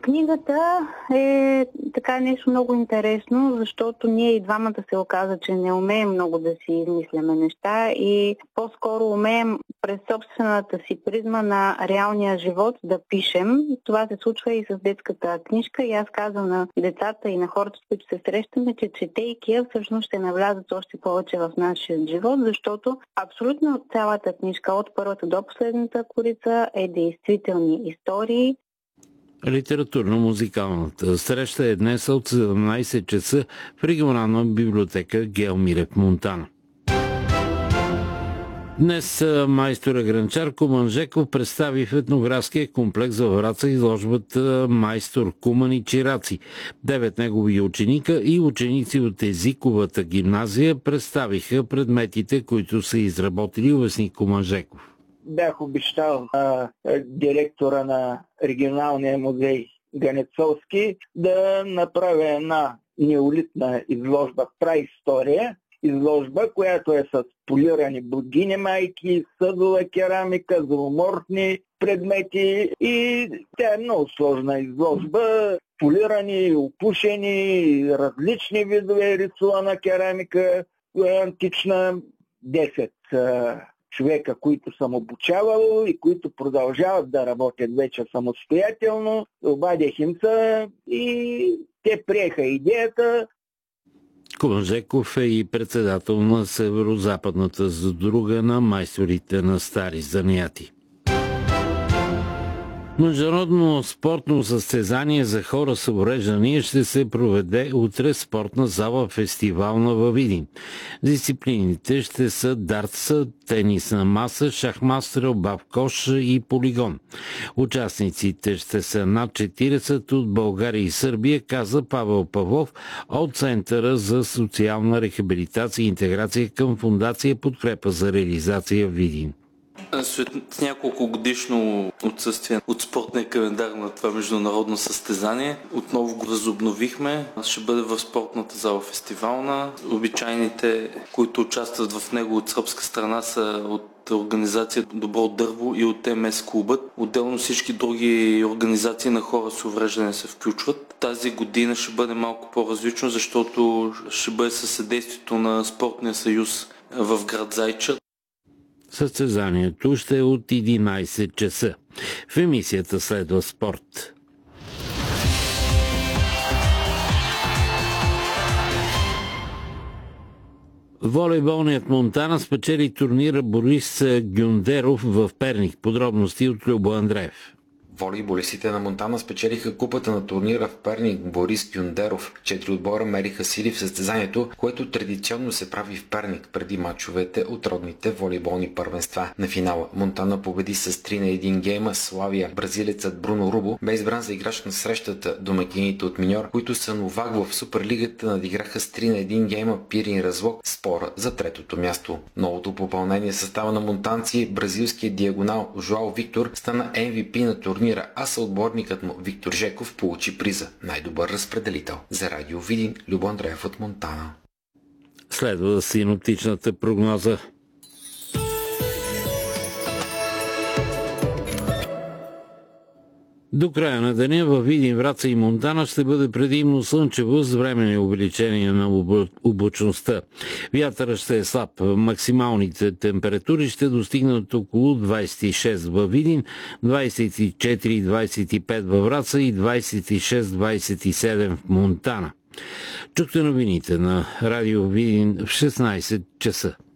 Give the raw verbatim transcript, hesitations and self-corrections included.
Книгата е така нещо много интересно, защото ние и двамата се оказа, че не умеем много да си измисляме неща и по-скоро умеем през собствената си призма на реалния живот да пишем. Това се случва и с детската книжка и аз казвам на децата и на хората, с които се срещаме, че четейки я всъщност ще навлязат още повече в нашия живот, защото абсолютно цялата книжка от първата до последната корица е действителни истории. Литературно-музикалната среща е днес от седемнайсет часа в регионална библиотека Гео Милев, Монтана. Днес майстора гранчар Куман Жеков представи в етнографския комплекс във Враца изложбата Майстор Куман и чираци. Девет негови ученика и ученици от езиковата гимназия представиха предметите, които са изработили, обясни Куман Жеков. Бях обещал на директора на регионалния музей Ганецовски да направя една неолитна изложба праистория, изложба, която е с полирани богини майки, съдова керамика, зооморфни предмети и тя е много сложна изложба. Полирани, опушени, различни видове рисувана керамика, антична, десет човека, които съм обучавал и които продължават да работят вече самостоятелно. Обадих им се и те приеха идеята. Куман Жеков е и председател на Северо-западната задруга на майсторите на стари занаяти. Международно спортно състезание за хора с увреждания ще се проведе утре в спортна зала фестивална във Видин. Дисциплините ще са дартс, тенис на маса, шахмат, стрелба в кош и полигон. Участниците ще са над четирийсет от България и Сърбия, каза Павел Павлов от Центъра за социална рехабилитация и интеграция към Фондация Подкрепа за реализация в Видин. След няколко годишно отсъствие от спортния календар на това международно състезание, отново го възобновихме. Ще бъде в спортната зала фестивална. Обичайните, които участват в него от сръбска страна, са от организация Добро дърво и от Ем Ес клубът. Отделно всички други организации на хора с увреждане се включват. Тази година ще бъде малко по-различно, защото ще бъде със съдействието на Спортния съюз в град Зайчар. Състезанието ще е от единайсет часа. В емисията следва спорт. Волейболният Монтана спечели турнира Борис Гюндеров в Перник. Подробности от Любо Андреев. Волейболистите на Монтана спечелиха купата на турнира в Перник Борис Гюндеров. Четири отбора мериха сили в състезанието, което традиционно се прави в Перник преди мачовете от родните волейболни първенства. На финала Монтана победи с три на един гейма Славия. Бразилецът Бруно Рубо бе избран за играч на срещата. Домакините от Миньор, които са новак в Суперлигата, надиграха с три на един гейма Пирин Разлог в спора за третото място. Новото попълнение състава на монтанци, бразилският диагонал Жоао Виктор, стана Ем Ви Пи на турнира, а съотборникът му Виктор Жеков получи приза най-добър разпределител. За Радио Видин, Любо Андреев от Монтана. Следва синоптичната прогноза. До края на деня във Видин, Враца и Монтана ще бъде предимно слънчево с временни увеличения на облачността. Вятърът ще е слаб. Максималните температури ще достигнат около двайсет и шест във Видин, двайсет и четири двайсет и пет във Враца и двайсет и шест двайсет и седем в Монтана. Чухте новините на Радио Видин в шестнайсет часа.